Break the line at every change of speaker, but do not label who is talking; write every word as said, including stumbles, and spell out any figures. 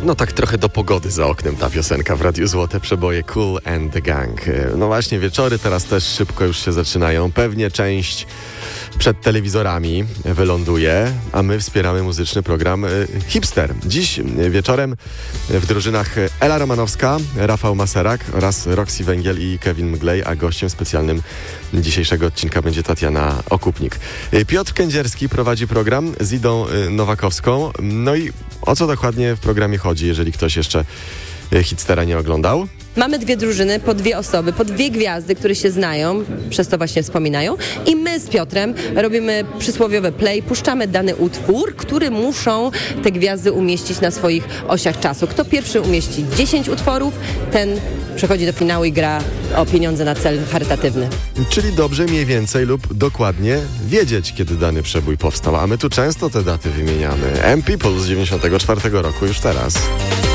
No tak trochę do pogody za oknem ta piosenka w Radiu Złote Przeboje Kool and the Gang. No właśnie, wieczory teraz też szybko już się zaczynają. Pewnie część przed telewizorami wyląduje, a my wspieramy muzyczny program Hipster. Dziś wieczorem w drużynach Ela Romanowska, Rafał Maserak oraz Roxy Węgiel i Kevin Mglej, a gościem specjalnym dzisiejszego odcinka będzie Tatiana Okupnik. Piotr Kędzierski prowadzi program z Idą Nowakowską. No i o co dokładnie w programie chodzi, jeżeli ktoś jeszcze Hipstera nie oglądał?
Mamy dwie drużyny, po dwie osoby, po dwie gwiazdy, które się znają, przez to właśnie wspominają. I my z Piotrem robimy przysłowiowe play, puszczamy dany utwór, który muszą te gwiazdy umieścić na swoich osiach czasu. Kto pierwszy umieści dziesięć utworów, ten przechodzi do finału i gra o pieniądze na cel charytatywny.
Czyli dobrze mniej więcej lub dokładnie wiedzieć, kiedy dany przebój powstał. A my tu często te daty wymieniamy. M People z dziewięćdziesiątego czwartego roku już teraz.